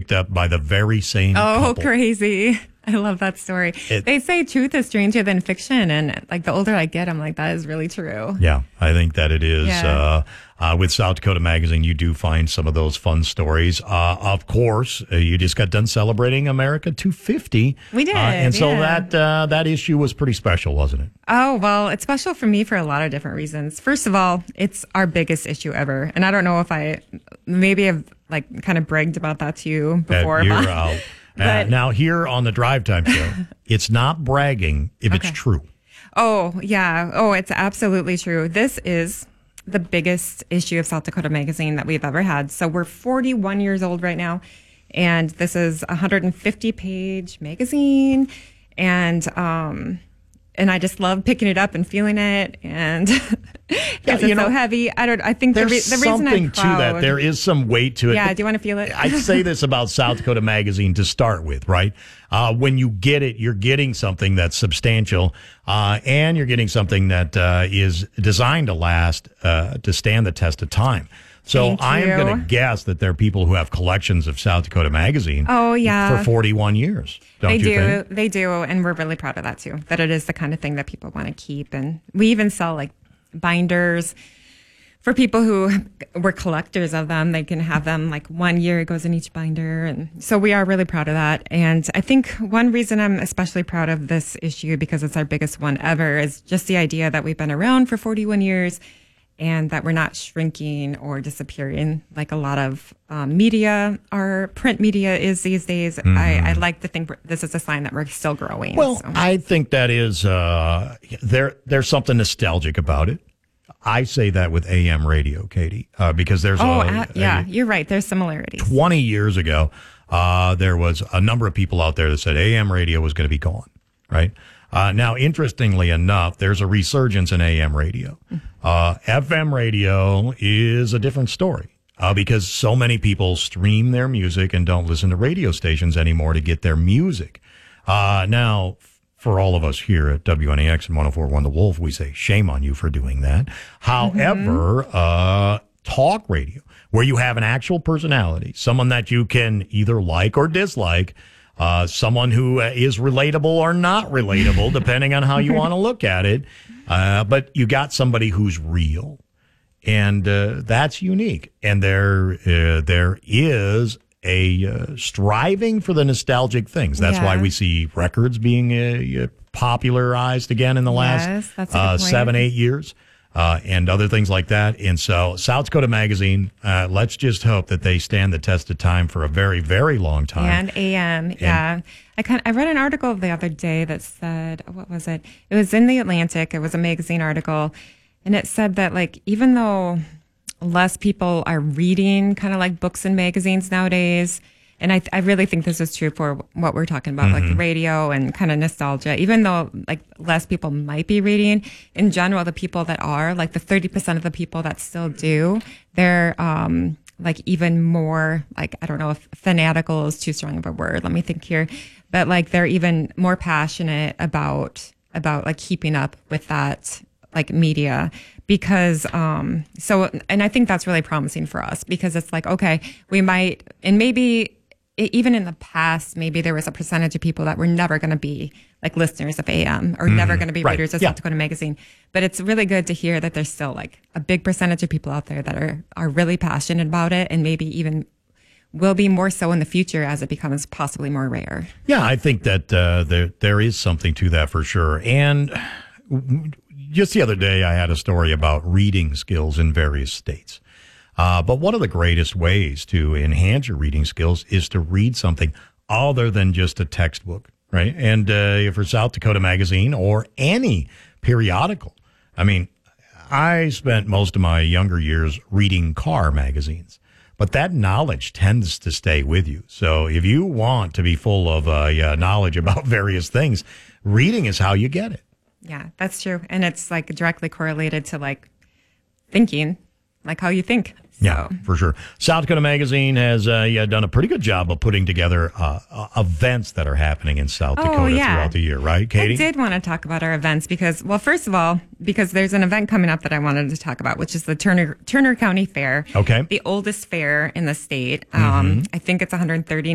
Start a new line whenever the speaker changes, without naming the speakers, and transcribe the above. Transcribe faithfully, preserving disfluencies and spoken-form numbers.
picked up by the very same
Oh,
couple.
crazy. I love that story.
It-
they say truth is stranger than fiction. And like the older I get, I'm like, that is really true.
Yeah, I think that it is.
Yeah.
Uh, uh, with South Dakota Magazine, you do find some of those fun stories. Uh, of course, uh, you just got done celebrating America two fifty.
We did,
Uh, and so
yeah.
that uh, that issue was pretty special, wasn't it?
Oh, well, it's special for me for a lot of different reasons. First of all, it's our biggest issue ever. And I don't know if I maybe have like kind of bragged about that to you before.
Uh, you're
but-
out. Uh,
but-
now, here on the Drive Time Show, it's not bragging if
Okay.
it's true.
Oh, yeah. Oh, it's absolutely true. This is the biggest issue of South Dakota Magazine that we've ever had. So we're forty-one years old right now, and this is a one hundred fifty page magazine. And, um, and I just love picking it up and feeling it. And because
you
it's
know,
so heavy. I don't, I think the, re-
There's
the reason
something
I'm
to
proud,
that. There is some weight to it.
Yeah. Do you want to feel it?
I say this about South Dakota Magazine to start with, right? Uh, when you get it, you're getting something that's substantial, uh, and you're getting something that uh, is designed to last, uh, to stand the test of time. So
Thank
I am
you.
going to guess that there are people who have collections of South Dakota Magazine.
Oh, yeah.
For forty-one years. Don't
They
you
do.
think?
They do. And we're really proud of that too, that it is the kind of thing that people want to keep. And we even sell like binders for people who were collectors of them. They can have them like one year, it goes in each binder. And so we are really proud of that. And I think one reason I'm especially proud of this issue, because it's our biggest one ever, is just the idea that we've been around for forty-one years. And that we're not shrinking or disappearing like a lot of um, media, our print media is these days.
Mm-hmm.
I, I like to think this is a sign that we're still growing.
Well,
so.
I think that is uh, there. There's something nostalgic about it. I say that with A M radio, Katie, uh, because there's
oh,
a,
uh, yeah,
a-
you're right. There's similarities.
twenty years ago, uh, there was a number of people out there that said A M radio was going to be gone, right? Uh, now, interestingly enough, there's a resurgence in A M radio. Uh, F M radio is a different story uh, because so many people stream their music and don't listen to radio stations anymore to get their music. Uh, now, for all of us here at W N A X and one oh four point one The Wolf, we say shame on you for doing that. However, uh, talk radio, where you have an actual personality, someone that you can either like or dislike, uh, someone who uh, is relatable or not relatable, depending on how you want to look at it. Uh, but you got somebody who's real, and uh, that's unique. And there, uh, there is a uh, striving for the nostalgic things. That's
Yeah.
why we see records being uh, uh, popularized again in the last
Yes, that's a good
uh,
point.
seven, eight years. Uh, and other things like that. And so South Dakota Magazine, uh, let's just hope that they stand the test of time for a very, very long time.
And A M, yeah. I kind I read an article the other day that said, what was it? It was in the Atlantic. It was a magazine article, and it said that like even though less people are reading kind of like books and magazines nowadays, and I I really think this is true for what we're talking about, like the radio and kind of nostalgia. Even though like less people might be reading, in general, the people that are, like the thirty percent of the people that still do, they're um like even more like, I don't know if fanatical is too strong of a word. Let me think here. But like they're even more passionate about about like keeping up with that like media, because um so and I think that's really promising for us, because it's like, okay, we might, and maybe it, even in the past, maybe there was a percentage of people that were never going to be like listeners of A M or never going to be
Right.
readers of
Yeah.
South Dakota Magazine. But it's really good to hear that there's still like a big percentage of people out there that are are really passionate about it, and maybe even will be more so in the future as it becomes possibly more rare.
Yeah, I think that uh, there there is something to that for sure. And just the other day, I had a story about reading skills in various states. Uh, but one of the greatest ways to enhance your reading skills is to read something other than just a textbook, right? And uh, for South Dakota Magazine or any periodical, I mean, I spent most of my younger years reading car magazines. But that knowledge tends to stay with you. So if you want to be full of uh, yeah, knowledge about various things, reading is how you get it.
Yeah, that's true. And it's like directly correlated to like thinking, like how you think. So.
Yeah, for sure. South Dakota Magazine has uh, yeah, done a pretty good job of putting together uh, uh, events that are happening in South
Oh,
Dakota
yeah.
throughout the year, right, Katie?
I did want to talk about our events because, well, first of all, because there's an event coming up that I wanted to talk about, which is the Turner Turner County Fair.
Okay.
The oldest fair in the state. Um, I think it's one hundred thirty